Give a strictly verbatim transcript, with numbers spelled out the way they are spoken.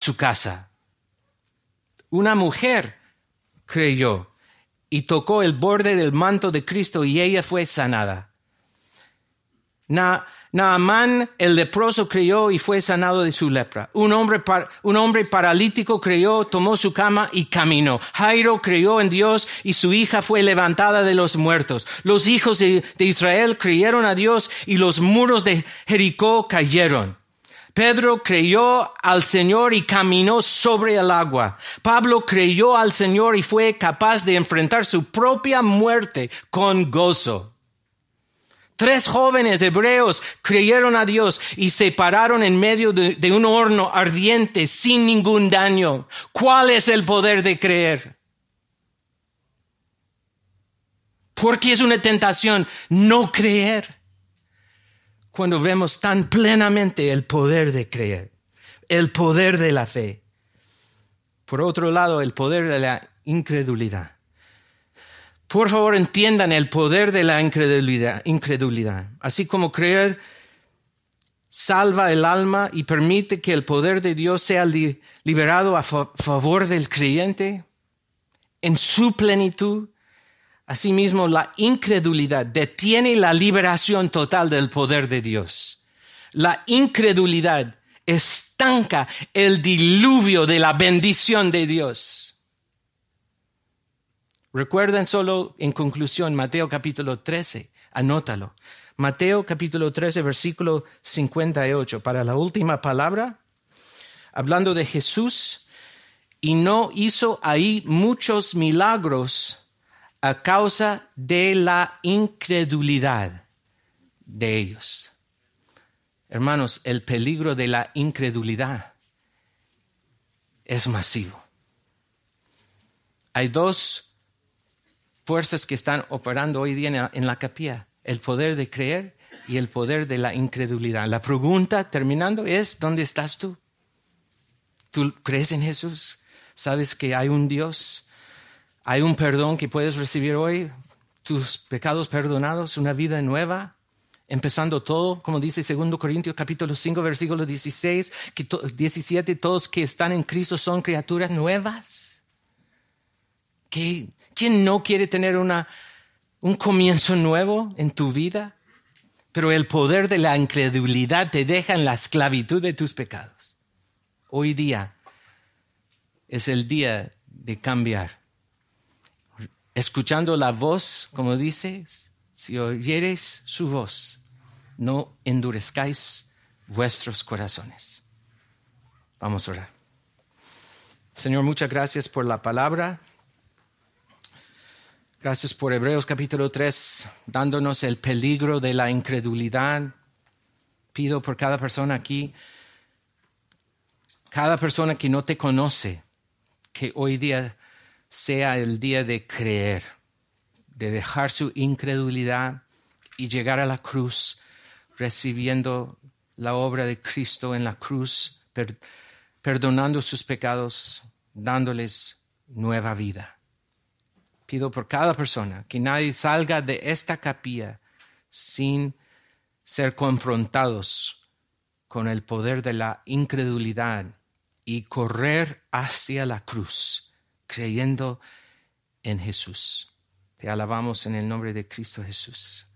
su casa. Una mujer creyó y tocó el borde del manto de Cristo y ella fue sanada. Na, Naamán el leproso creyó y fue sanado de su lepra. Un hombre, par, un hombre paralítico creyó, tomó su cama y caminó. Jairo creyó en Dios y su hija fue levantada de los muertos. Los hijos de, de Israel creyeron a Dios y los muros de Jericó cayeron. Pedro creyó al Señor y caminó sobre el agua. Pablo creyó al Señor y fue capaz de enfrentar su propia muerte con gozo. Tres jóvenes hebreos creyeron a Dios y se pararon en medio de, de un horno ardiente sin ningún daño. ¿Cuál es el poder de creer? Porque es una tentación no creer. Cuando vemos tan plenamente el poder de creer, el poder de la fe. Por otro lado, el poder de la incredulidad. Por favor, entiendan el poder de la incredulidad, incredulidad. Así como creer salva el alma y permite que el poder de Dios sea li- liberado a fa- favor del creyente en su plenitud. Asimismo, la incredulidad detiene la liberación total del poder de Dios. La incredulidad estanca el diluvio de la bendición de Dios. Recuerden solo en conclusión Mateo capítulo trece, anótalo. Mateo capítulo trece, versículo cincuenta y ocho. Para la última palabra, hablando de Jesús, y no hizo ahí muchos milagros a causa de la incredulidad de ellos. Hermanos, el peligro de la incredulidad es masivo. Hay dos fuerzas que están operando hoy día en la, en la capilla. El poder de creer y el poder de la incredulidad. La pregunta, terminando, es, ¿dónde estás tú? ¿Tú crees en Jesús? ¿Sabes que hay un Dios? ¿Hay un perdón que puedes recibir hoy? ¿Tus pecados perdonados? ¿Una vida nueva? Empezando todo, como dice segundo Corintios capítulo cinco, versículo dieciséis, que to, diecisiete, todos que están en Cristo son criaturas nuevas. ¿Qué? ¿Quién no quiere tener una, un comienzo nuevo en tu vida? Pero el poder de la incredulidad te deja en la esclavitud de tus pecados. Hoy día es el día de cambiar. Escuchando la voz, como dice, si oyereis su voz, no endurezcáis vuestros corazones. Vamos a orar. Señor, muchas gracias por la palabra. Gracias por Hebreos capítulo tres, dándonos el peligro de la incredulidad. Pido por cada persona aquí, cada persona que no te conoce, que hoy día sea el día de creer, de dejar su incredulidad y llegar a la cruz, recibiendo la obra de Cristo en la cruz, per- perdonando sus pecados, dándoles nueva vida. Pido por cada persona que nadie salga de esta capilla sin ser confrontados con el poder de la incredulidad y correr hacia la cruz, creyendo en Jesús. Te alabamos en el nombre de Cristo Jesús.